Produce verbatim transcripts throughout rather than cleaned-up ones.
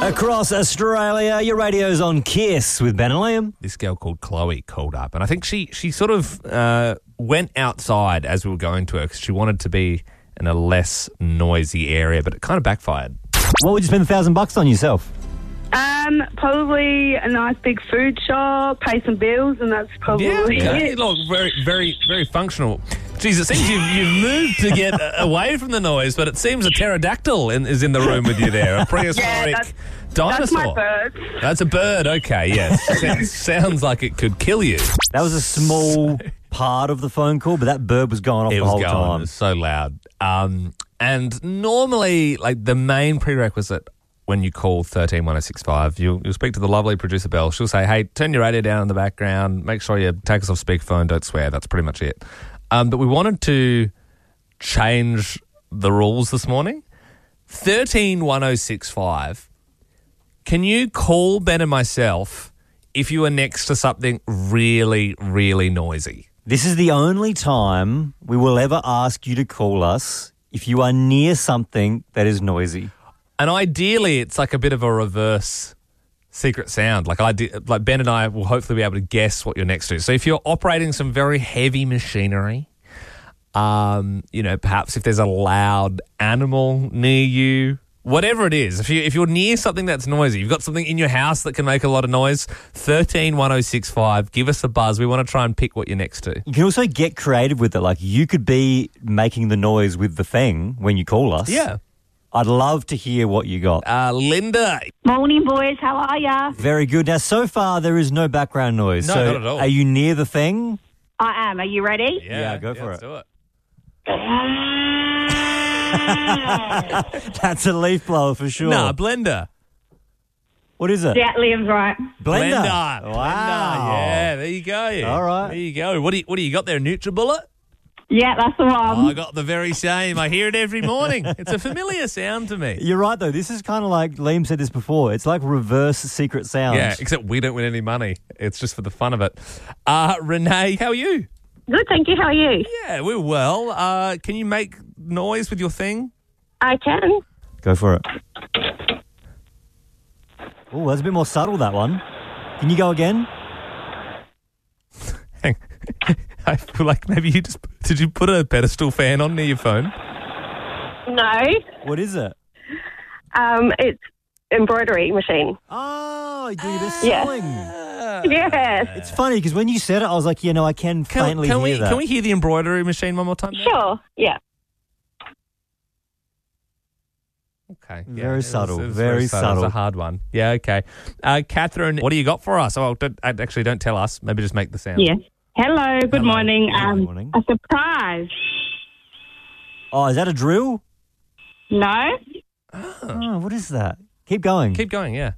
Across Australia, your radio's on Kiss with Ben and Liam. This girl called Chloe called up, and I think she, she sort of uh, went outside as we were going to her because she wanted to be in a less noisy area, but it kind of backfired. What would you spend a thousand bucks on yourself? Um, probably a nice big food shop, pay some bills, and that's probably Yeah, okay. it. Look, very, very, very functional. Jeez, it seems you've, you've moved to get away from the noise, but it seems a pterodactyl in, is in the room with you there, a prehistoric Yeah, that's- dinosaur. That's my bird. That's a bird, okay, yes. sounds, sounds like it could kill you. That was a small part of the phone call, but that bird was going off It the was whole going, it time. was so loud. Um, and normally, like, the main prerequisite when you call thirteen one oh six five, you'll, you'll speak to the lovely producer Belle. She'll say, hey, turn your radio down in the background, make sure you take us off speakerphone, don't swear. That's pretty much it. Um, but we wanted to change the rules this morning. thirteen one oh six five, can you call Ben and myself if you are next to something really, really noisy? This is the only time we will ever ask you to call us if you are near something that is noisy. And ideally, it's like a bit of a reverse secret sound. Like, ide- like Ben and I will hopefully be able to guess what you're next to. So if you're operating some very heavy machinery, um, you know, perhaps if there's a loud animal near you, whatever it is, if, you, if you're near something that's noisy, you've got something in your house that can make a lot of noise, thirteen one oh six five, give us a buzz. We want to try and pick what you're next to. You can also get creative with it. Like, you could be making the noise with the thing when you call us. Yeah. I'd love to hear what you got. Uh, Linda. Morning, boys. How are ya? Very good. Now, so far, there is no background noise. No, so not at all. Are you near the thing? I am. Are you ready? Yeah, go for let's it. do it. That's a leaf blower for sure. Nah, blender. What is it? Yeah, Liam's right. Blender. Blender. Wow. Blender. Yeah, there you go. All right. There you go. What do you, what do you got there? NutriBullet? Yeah, that's the one. I got the very same. I hear it every morning. It's a familiar sound to me. You're right, though. This is kind of like Liam said this before. It's like reverse secret sound. Yeah, except we don't win any money. It's just for the fun of it. Uh, Renee, how are you? Good, thank you. How are you? Yeah, we're well. Uh, can you make noise with your thing? I can. Go for it. Oh, that's a bit more subtle, that one. Can you go again? Hang- I feel like maybe you just... Did you put a pedestal fan on near your phone? No. What is it? Um, it's embroidery machine. Oh, you do the Yeah. sewing. Yes. It's funny because when you said it, I was like, you know, I can, Can, faintly can hear we that. can we hear the embroidery machine one more time? now? Sure. Yeah. Okay. Very it was- subtle, it was very It subtle. was a hard one. Yeah, okay. Uh, Catherine, what do you got for us? Oh, don't, actually, don't tell us. Maybe just make the sound. Yes. Hello, good Hello. morning. Good Um, morning. A surprise. Oh, is that a drill? No? Oh, what is that? Keep going. Keep going, yeah.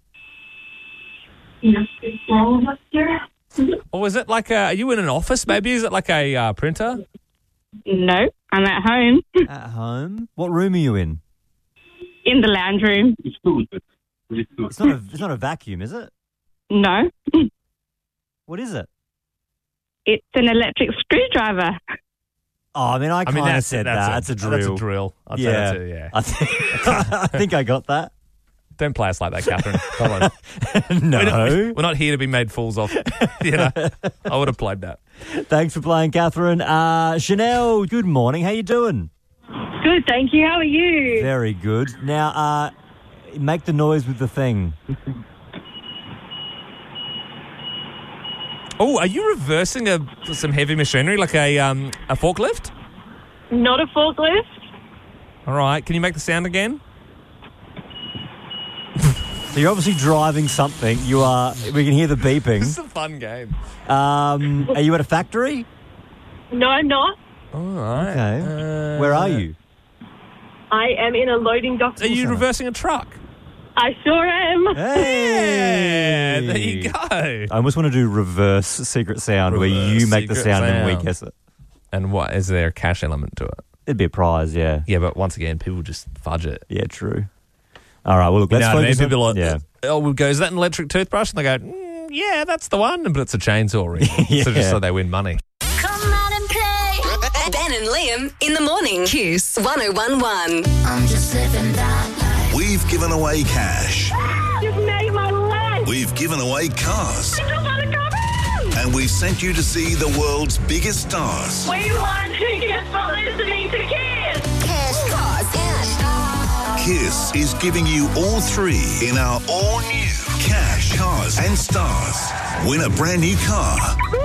Or is it like a, are you in an office maybe? Is it like a uh, printer? No, I'm at home At home? What room are you in? in the lounge room. It's not a, it's not a vacuum, is it? No, What is it? it's an electric screwdriver. Oh, I mean, I I kind mean, of that's, said that's that. A, That's a drill. That's a drill. I'd say Yeah. that's a, yeah. I, think, I think I got that. Don't play us like that, Catherine. Come on. No. We're not, we're not here to be made fools of. You know, I would have played that. Thanks for playing, Catherine. Uh, Chanel, good morning. How you doing? Good, thank you. How are you? Very good. Now, uh, make the noise with the thing. Oh, are you reversing a some heavy machinery like a um a forklift? Not a forklift. All right. Can you make the sound again? So you're obviously driving something. You are. We can hear the This beeping. is a fun game. Um, are you at a factory? No, I'm not. All right. Okay. Uh, Where are you? I am in a loading dock. Are you reversing a truck? I sure am. Hey. Yeah, there you go. I almost want to do reverse secret sound where Reverse you make the secret sound and we sound. guess it. And what is there a cash element to it? It'd be a prize, yeah. Yeah, but once again, people just fudge it. Yeah, true. All right, well, look, You let's know what I mean? focus on... People are like, yeah. oh, well, goes that an electric toothbrush? And they go, mm, yeah, that's the one. But it's a chainsaw ring. Yeah. So just so they win money. Come out and play. Ben and Liam in the morning. Kiss one oh one one. I'm just living that life. We We've given away cash. You've made my life. We've given away cars. I just want to come in. And we've sent you to see the world's biggest stars. We want tickets for listening to Kiss. Cash, cars, and Kiss is giving you all three in our all-new Cash, Cars and Stars. Win a brand new car.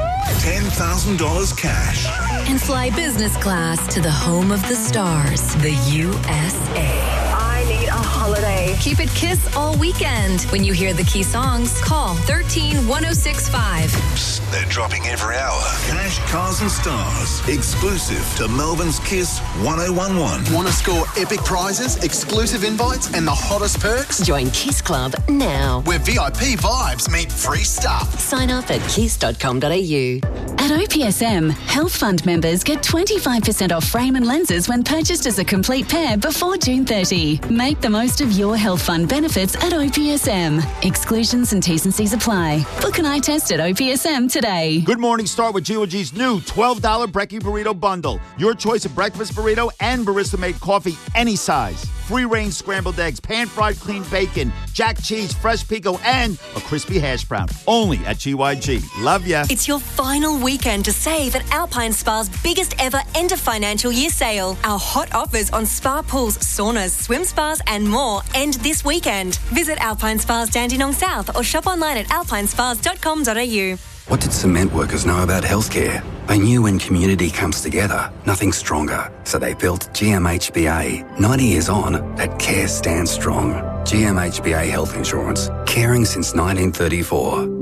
ten thousand dollars cash. And fly business class to the home of the stars, the U S A. I need a holiday. Keep it Kiss all weekend. When you hear the key songs, call one three one oh six five. Psst, they're dropping every hour. Cash, Cars and Stars. Exclusive to Melbourne's Kiss one oh one one. Want to score epic prizes, exclusive invites and the hottest perks? Join Kiss Club now. Where V I P vibes meet free stuff. Sign up at kiss dot com dot a u. At O P S M, Health Fund members get twenty-five percent off frame and lenses when purchased as a complete pair before June thirtieth. Make the most of your Health Fund benefits at O P S M. Exclusions and T's and C's apply. Book an eye test at O P S M today. Good morning, start with G O G's new twelve dollars Brekkie Burrito Bundle. Your choice of breakfast burrito and barista-made coffee, any size. Free-range scrambled eggs, pan-fried clean bacon, jack cheese, fresh pico, and a crispy hash brown. Only at G Y G. Love ya. It's your final weekend to save at Alpine Spa's biggest ever end of financial year sale. Our hot offers on spa pools, saunas, swim spas and more end this weekend. Visit Alpine Spas Dandenong South or shop online at alpine spas dot com dot a u. What did cement workers know about healthcare? They knew when community comes together, nothing's stronger. So they built G M H B A. ninety years on, that care stands strong. G M H B A Health Insurance. Caring since nineteen thirty-four.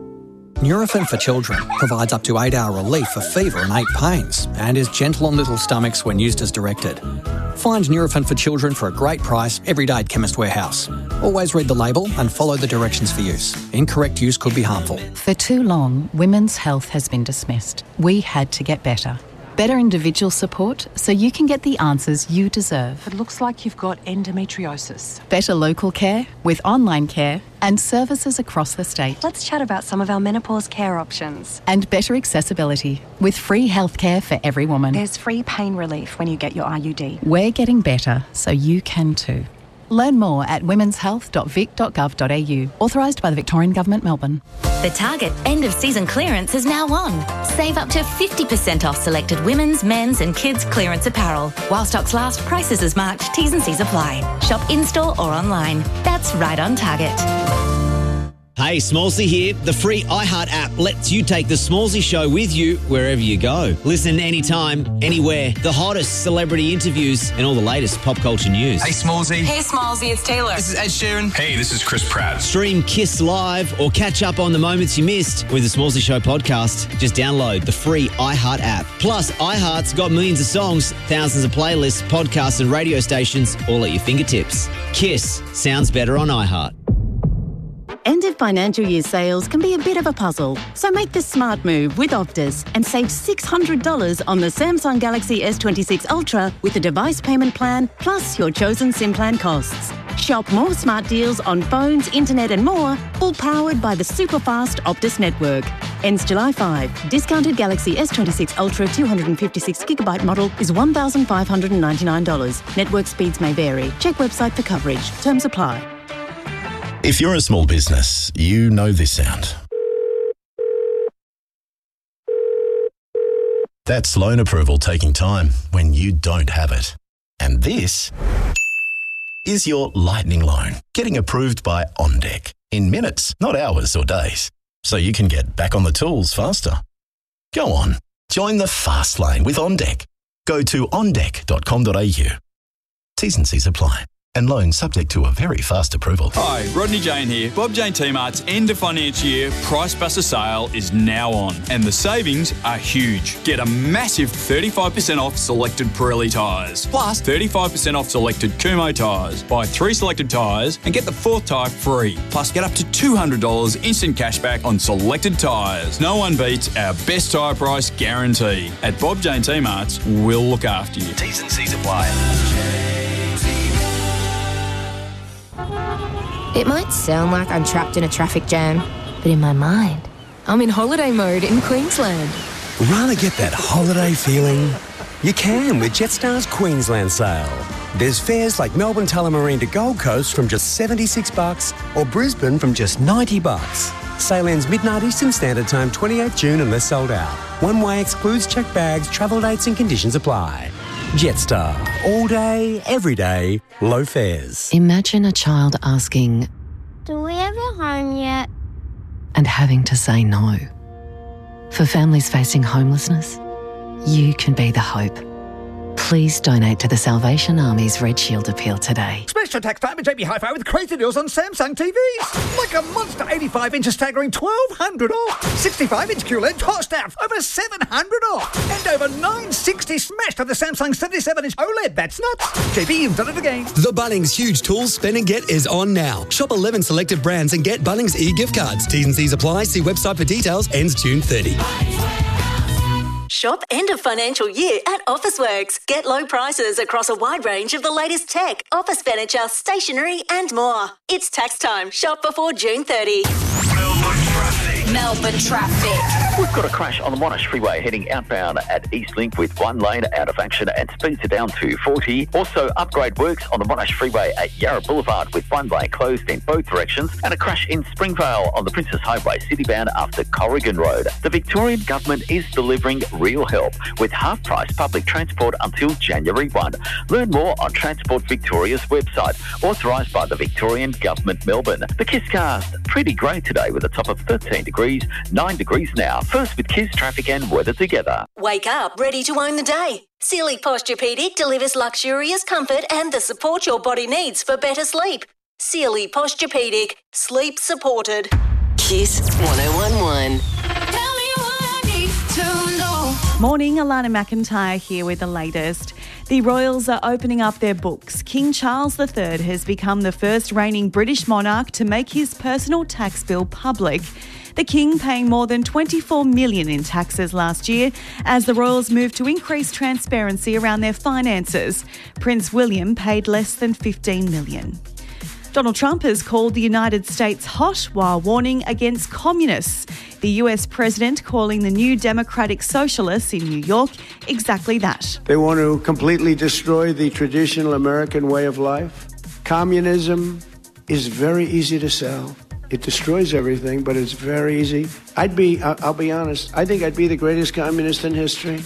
Nurofen for Children provides up to eight hour relief for fever and ache pains and is gentle on little stomachs when used as directed. Find Nurofen for Children for a great price every day at Chemist Warehouse. Always read the label and follow the directions for use. Incorrect use could be harmful. For too long, women's health has been dismissed. We had to get better. Better individual support so you can get the answers you deserve. It looks like you've got endometriosis. Better local care with online care and services across the state. Let's chat about some of our menopause care options. And better accessibility with free healthcare for every woman. There's free pain relief when you get your I U D. We're getting better so you can too. Learn more at womens health dot vic dot gov dot a u. Authorised by the Victorian Government, Melbourne. The Target end of season clearance is now on. Save up to fifty percent off selected women's, men's and kids clearance apparel. While stocks last, prices as marked, T's and C's apply. Shop in-store or online. That's right on Target. Hey, Smallsy here. The free iHeart app lets you take The Smallsy Show with you wherever you go. Listen anytime, anywhere. The hottest celebrity interviews and all the latest pop culture news. Hey, Smallsy. Hey, Smallsy, it's Taylor. This is Ed Sheeran. Hey, this is Chris Pratt. Stream Kiss Live or catch up on the moments you missed with The Smallsy Show podcast. Just download the free iHeart app. Plus, iHeart's got millions of songs, thousands of playlists, podcasts and radio stations all at your fingertips. Kiss sounds better on iHeart. End of financial year sales can be a bit of a puzzle, so make the smart move with Optus and save six hundred dollars on the Samsung Galaxy S twenty-six Ultra with a device payment plan plus your chosen SIM plan costs. Shop more smart deals on phones, internet and more, all powered by the super fast Optus network. Ends July fifth. Discounted Galaxy S twenty-six Ultra two hundred fifty-six gigabyte model is one thousand five hundred ninety-nine dollars. Network speeds may vary. Check website for coverage. Terms apply. If you're a small business, you know this sound. That's loan approval taking time when you don't have it. And this is your lightning loan getting approved by OnDeck in minutes, not hours or days, so you can get back on the tools faster. Go on, join the fast lane with OnDeck. Go to on deck dot com dot a u. T's and C's apply. And loan subject to a very fast approval. Hi, Rodney Jane here. Bob Jane T-Mart's end of financial year Price Buster sale is now on, and the savings are huge. Get a massive thirty-five percent off selected Pirelli tyres, plus thirty-five percent off selected Kumho tyres. Buy three selected tyres and get the fourth tyre free. Plus, get up to two hundred dollars instant cashback on selected tyres. No one beats our best tyre price guarantee. At Bob Jane T-Mart's, we'll look after you. T's and C's apply. It might sound like I'm trapped in a traffic jam, but in my mind, I'm in holiday mode in Queensland. Rather get that holiday feeling? You can with Jetstar's Queensland sale. There's fares like Melbourne Tullamarine to Gold Coast from just seventy-six bucks or Brisbane from just ninety bucks. Sale ends midnight Eastern Standard Time, twenty-eighth June unless sold out. One way excludes checked bags, travel dates and conditions apply. Jetstar. All day, every day, low fares. Imagine a child asking, "Do we have a home yet?" and having to say no. For families facing homelessness, you can be the hope. Please donate to the Salvation Army's Red Shield appeal today. Special tax time at J B Hi-Fi with crazy deals on Samsung T Vs. Like a monster eighty-five inch staggering twelve hundred off. sixty-five inch Q L E D tossed out over seven hundred off. And over nine sixty smashed on the Samsung seventy-seven inch OLED. That's nuts. J B, you've done it again. The Bunnings Huge Tools Spend and Get is on now. Shop eleven selected brands and get Bunnings e-gift cards. T's and C's apply. See website for details. Ends June thirtieth. Shop end of financial year at Officeworks. Get low prices across a wide range of the latest tech, office furniture, stationery and more. It's tax time. Shop before June thirtieth. Melbourne traffic. We've got a crash on the Monash Freeway heading outbound at Eastlink with one lane out of action and speeds are down to forty. Also, upgrade works on the Monash Freeway at Yarra Boulevard with one lane closed in both directions and a crash in Springvale on the Princess Highway citybound after Corrigan Road. The Victorian Government is delivering real help with half-price public transport until January first. Learn more on Transport Victoria's website, authorised by the Victorian Government Melbourne. The Kisscast, pretty grey today with a top of thirteen degrees, nine degrees now. First with Kiss traffic and weather together. Wake up ready to own the day. Sealy Posturepedic delivers luxurious comfort and the support your body needs for better sleep. Sealy Posturepedic. Sleep supported. Kiss one oh one one. Morning, Alana McIntyre here with the latest. The royals are opening up their books. King Charles the Third has become the first reigning British monarch to make his personal tax bill public. The King paying more than twenty-four million dollars in taxes last year as the royals moved to increase transparency around their finances. Prince William paid less than fifteen million dollars. Donald Trump has called the United States hot while warning against communists. The U S president calling the New Democratic Socialists in New York exactly that. They want to completely destroy the traditional American way of life. Communism is very easy to sell. It destroys everything, but it's very easy. I'd be, I'll be honest, I think I'd be the greatest communist in history.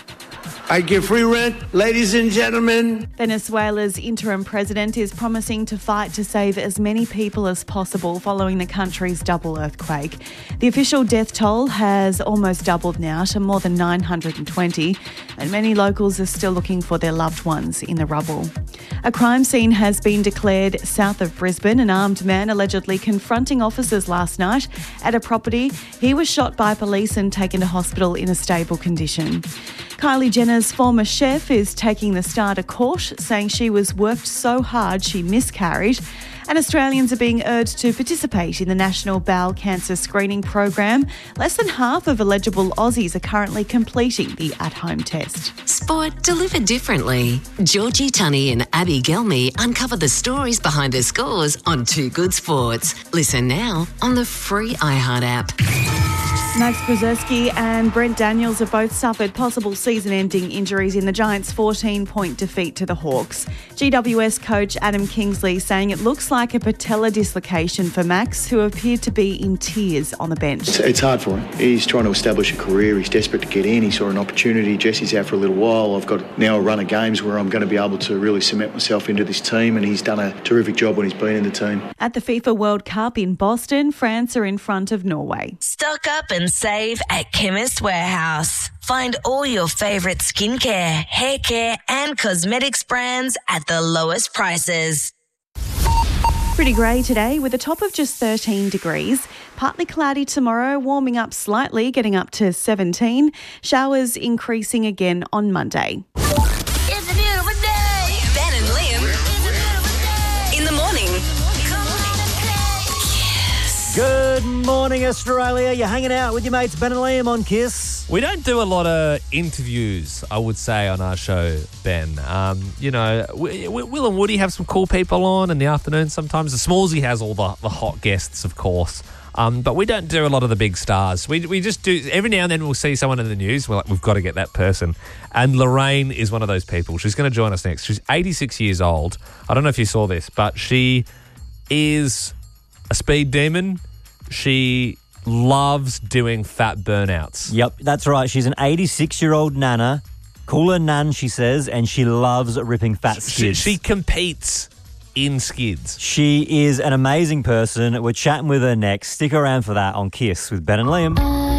I'd give free rent, ladies and gentlemen. Venezuela's interim president is promising to fight to save as many people as possible following the country's double earthquake. The official death toll has almost doubled now to more than nine hundred twenty, and many locals are still looking for their loved ones in the rubble. A crime scene has been declared south of Brisbane. An armed man allegedly confronting officers last night at a property. He was shot by police and taken to hospital in a stable condition. Kylie Jenner's former chef is taking the star to court, saying she was worked so hard she miscarried. And Australians are being urged to participate in the National Bowel Cancer Screening Program. Less than half of eligible Aussies are currently completing the at-home test. Sport delivered differently. Georgie Tunney and Abby Gelmy uncover the stories behind the scores on Two Good Sports. Listen now on the free iHeart app. Max Krzyzewski and Brent Daniels have both suffered possible season-ending injuries in the Giants' fourteen-point defeat to the Hawks. G W S coach Adam Kingsley saying it looks like a patella dislocation for Max, who appeared to be in tears on the bench. It's, it's hard for him. He's trying to establish a career. He's desperate to get in. He saw an opportunity. Jesse's out for a little while. I've got now a run of games where I'm going to be able to really cement myself into this team, and he's done a terrific job when he's been in the team. At the FIFA World Cup in Boston, France are in front of Norway. Stock up and save at Chemist Warehouse. Find all your favourite skincare, hair care and cosmetics brands at the lowest prices. Pretty grey today with a top of just thirteen degrees. Partly cloudy tomorrow, warming up slightly, getting up to seventeen. Showers increasing again on Monday. It's a beautiful day. Ben and Liam. In the morning. Good morning, Australia. You're hanging out with your mates Ben and Liam on Kiss. We don't do a lot of interviews, I would say, on our show, Ben. Um, you know, we, we, Will and Woody have some cool people on in the afternoon sometimes. The Smallsy has all the, the hot guests, of course, Um, but we don't do a lot of the big stars. We we just do, every now and then we'll see someone in the news. We're like, we've got to get that person. And Lorraine is one of those people. She's going to join us next. She's eighty-six years old. I don't know if you saw this, but she is a speed demon. She loves doing fat burnouts. Yep, that's right. She's an eighty-six-year-old nana. Call her Nan, she says, and she loves ripping fat skids. She, she competes in skids. She is an amazing person. We're chatting with her next. Stick around for that on Kiss with Ben and Liam.